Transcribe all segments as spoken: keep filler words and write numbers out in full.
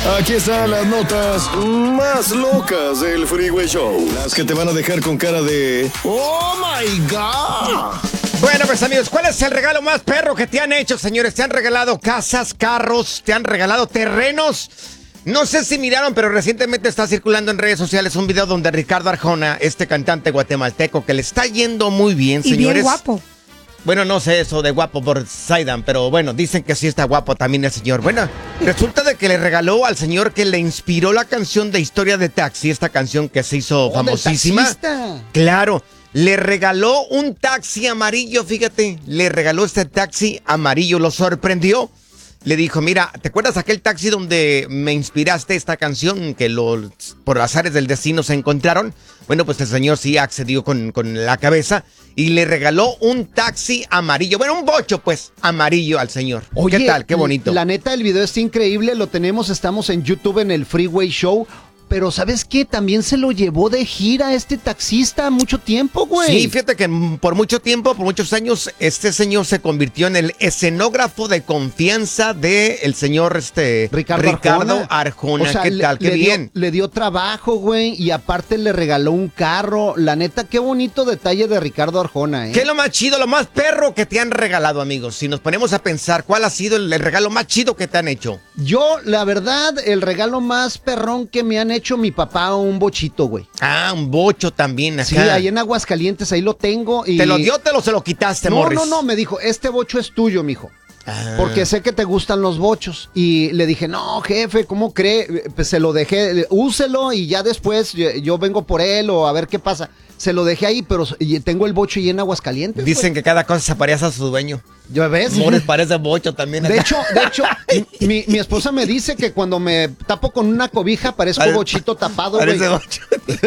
Aquí están las notas más locas del Freeway Show. Las que te van a dejar con cara de ¡Oh, my God! Bueno, pues amigos, ¿cuál es el regalo más perro que te han hecho, señores? ¿Te han regalado casas, carros, te han regalado terrenos? No sé si miraron, pero recientemente está circulando en redes sociales un video donde Ricardo Arjona, este cantante guatemalteco, que le está yendo muy bien, y señores. bien guapo. Bueno, no sé eso de guapo por Zaidan, pero bueno, dicen que sí está guapo también el señor. Bueno, resulta de que le regaló al señor que le inspiró la canción de Historia de Taxi, esta canción que se hizo Oh, famosísima. del taxista. Claro, le regaló un taxi amarillo, fíjate, le regaló este taxi amarillo, lo sorprendió. Le dijo, mira, ¿te acuerdas aquel taxi donde me inspiraste esta canción? Que los, por azares del destino se encontraron. Bueno, pues el señor sí accedió con, con la cabeza y le regaló un taxi amarillo. Bueno, un bocho, pues, amarillo al señor. Oye, ¿qué tal? Qué bonito. La neta, el video es increíble. Lo tenemos, estamos en YouTube en el Freeway Show. Pero ¿sabes qué? También se lo llevó de gira este taxista mucho tiempo, güey. Sí, fíjate que por mucho tiempo, por muchos años, este señor se convirtió en el escenógrafo de confianza del el señor este, Ricardo, Ricardo Arjona. Arjona. O sea, ¿Qué le- tal? Qué le bien. Dio, le dio trabajo, güey, y aparte le regaló un carro. La neta, qué bonito detalle de Ricardo Arjona, ¿eh? ¿Qué es lo más chido, lo más perro que te han regalado, amigos? Si nos ponemos a pensar, ¿cuál ha sido el, el regalo más chido que te han hecho? Yo, la verdad, el regalo más perrón que me han hecho mi papá, un bochito, güey. Ah, un bocho también acá. Sí, ahí en Aguascalientes, ahí lo tengo. Y... ¿Te lo dio o te lo se lo quitaste, No, Morris? no, no, me dijo, este bocho es tuyo, mijo. Ah. Porque sé que te gustan los bochos. Y le dije, no, jefe, ¿cómo cree? Pues se lo dejé, úselo y ya después yo, yo vengo por él o a ver qué pasa. Se lo dejé ahí, pero y tengo el bocho ahí en Aguascalientes. Dicen que cada cosa se parece a su dueño. ¿Ya ves? Morris parece bocho también. De acá. hecho, de hecho, mi, mi esposa me dice que cuando me tapo con una cobija parezco Parece- bochito tapado, güey. Parece bocho.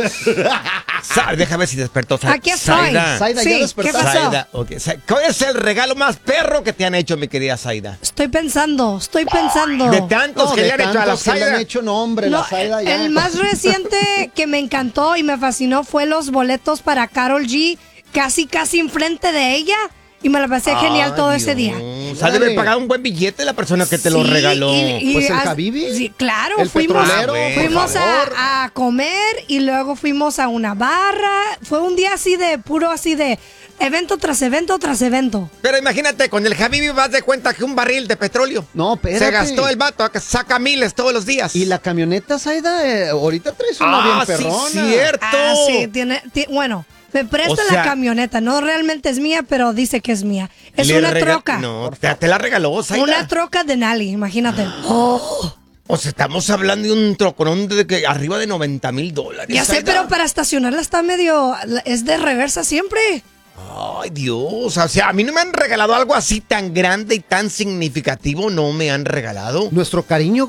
Sa- Déjame ver si despertó. Sa- Aquí estoy. Zaida. Zaida, Sí, ya ¿qué despertaste. pasó? Zaida, ok. Sa- ¿Cuál es el regalo más perro que te han hecho, mi querida Zaida? Estoy pensando, estoy pensando. De tantos No, que de le han hecho a la tantos que le han Zaida. hecho, no, hombre, No, la Zaida ya. el más reciente que me encantó y me fascinó fue los boletos para Karol G, casi casi enfrente de ella. Y me la pasé genial Ay, todo ese Dios. día. O sea, debe pagar un buen billete la persona que te lo Sí, regaló. y- y Pues el haz- Habibi. Sí, claro, El fuimos, petrolero, por fuimos favor. a, a comer y luego fuimos a una barra. Fue un día así de puro, así de evento tras evento tras evento. Pero imagínate, con el Habibi vas de cuenta que un barril de petróleo. No, espérate. Se gastó el vato, saca miles todos los días. Y la camioneta, Zaida, eh, ahorita traes una Ah, bien sí, perrona. cierto. Ah, sí, tiene, ti- bueno, me presta O sea- la camioneta. No realmente es mía, pero dice que es mía. Es Le una rega- troca. No, te, te la regaló, Zaida. Una troca de Nali, imagínate. O sea, estamos hablando de un troconón de que arriba de noventa mil dólares. Ya sé, Zaida. pero para estacionarla está medio... Es de reversa siempre. Ay, Dios. O sea, a mí no me han regalado algo así tan grande y tan significativo. No me han regalado. Nuestro cariño,